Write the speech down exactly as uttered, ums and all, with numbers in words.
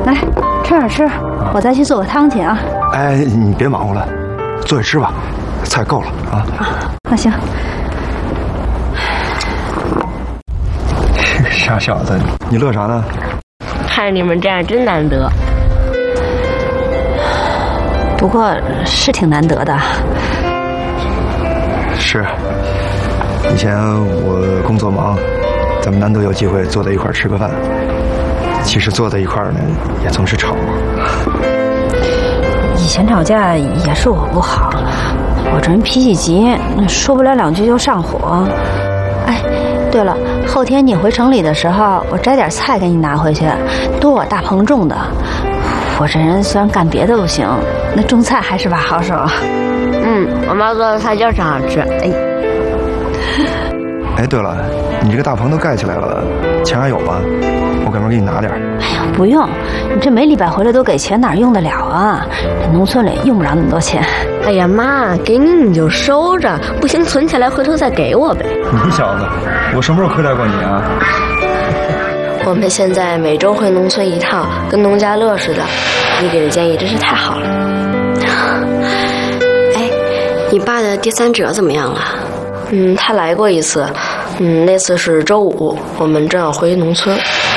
来吃点吃，我再去做个汤去啊。 哎，你别忙活了，坐下吃吧，菜够了啊。 那行。 傻小子，你乐啥呢？ 看你们这样真难得。 不过是挺难得的。 是，以前我工作忙，咱们难得有机会坐在一块儿吃个饭。其实坐在一块儿呢，也总是吵。 以前吵架也是我不好，我这人脾气急，说不了两句就上火。哎，对了，后天你回城里的时候，我摘点菜给你拿回去，都我大棚种的。我这人虽然干别的不行，那种菜还是把好手。 嗯，我妈做的菜就是好吃。哎， 哎，对了，你这个大棚都盖起来了，钱还有吗？我赶快给你拿点。 哎呀，不用，你这每礼拜回来都给钱，哪用得了啊？这农村里用不着那么多钱。 哎呀妈，给你你就收着，不行存起来，回头再给我呗。 你小子，我什么时候亏待过你啊？ 我们现在每周回农村一趟，跟农家乐似的。你给的建议真是太好了。 哎，你爸的第三者怎么样了？ 嗯，他来过一次。嗯，那次是周五，我们正要回农村。